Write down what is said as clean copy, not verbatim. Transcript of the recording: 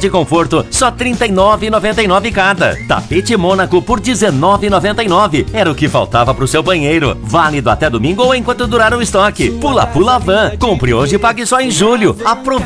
de conforto, só R$ 39,99 cada. Tapete Mônaco por R$ 19,99. Era o que faltava pro seu banheiro. Válido até domingo ou enquanto durar o estoque. Pula Pula Van. Compre hoje e pague só em julho. Aproveite.